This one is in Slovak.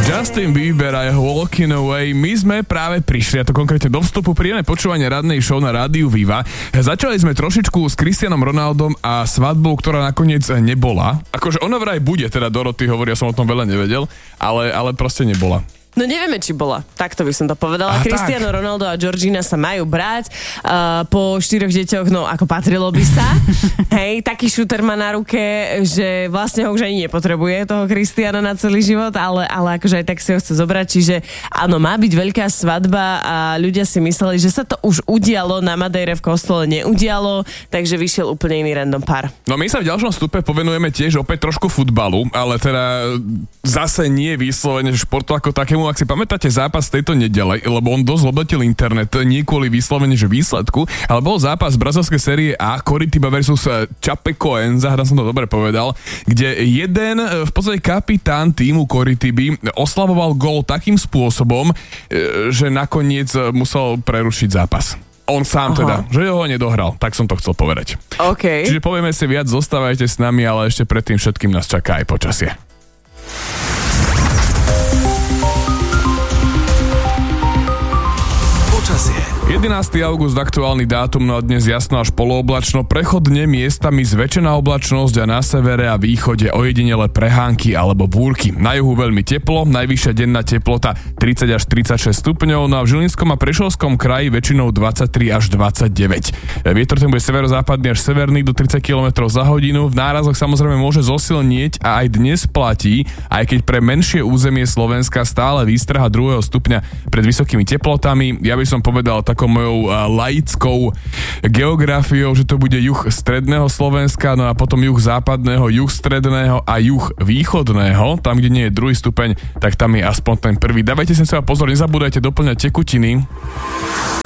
Justin Bieber a jeho Walking Away. My sme práve prišli, a to konkrétne do vstupu, príjemné počúvanie radnej show na rádiu Viva. Začali sme trošičku s Cristianom Ronaldom a svadbou, ktorá nakoniec nebola. Akože ona vraj bude, teda Doroty hovorí, ja som o tom veľa nevedel, ale proste nebola. No nevieme, či bola. Takto by som to povedala. Cristiano Ronaldo a Georgina sa majú brať. Po 4 deťoch, no ako patrilo by sa. Hej, taký šúter má na ruke, že vlastne ho už ani nepotrebuje, toho Cristiana, na celý život, ale akože aj tak si ho chce zobrať. Čiže áno, má byť veľká svadba a ľudia si mysleli, že sa to už udialo na Madejre v kostole, neudialo, takže vyšiel úplne iný random pár. No my sa v ďalšom stupe povenujeme tiež opäť trošku futbalu, ale teda zase nie vyslovene športu ako takému. Ak si pamätáte zápas tejto nedele, lebo on dosť zlobotil internet, nie kvôli vyslovene, že výsledku, ale bol zápas brazilskej série A, Coritiba versus Chapecoense, som to dobre povedal, kde jeden v podstate kapitán týmu Coritiby oslavoval gól takým spôsobom, že nakoniec musel prerušiť zápas. On sám teda, že ho nedohral, tak som to chcel povedať. Okay. Čiže povieme si viac, zostávajte s nami, ale ešte predtým všetkým nás čaká aj počasie. 11. august, aktuálny dátum, no a dnes jasno až polooblačno, prechodne miestami zväčšená oblačnosť a na severe a východe ojedinele prehánky alebo búrky. Na juhu veľmi teplo, najvyššia denná teplota 30 až 36 stupňov, no a v Žilinskom a Prešovskom kraji väčšinou 23 až 29. Vietor ten bude severozápadný až severný do 30 km za hodinu, v nárazoch samozrejme môže zosilnieť a aj dnes platí, aj keď pre menšie územie Slovenska stále výstraha 2. stupňa pred vysokými teplotami. Ja by som povedal takou mojou laickou geografiou, že to bude juh stredného Slovenska, no a potom juh západného, juh stredného a juh východného, tam, kde nie je 2. stupeň, tak tam je aspoň ten prvý. Dávajte si na seba pozor, nezabúdajte doplňať tekutiny.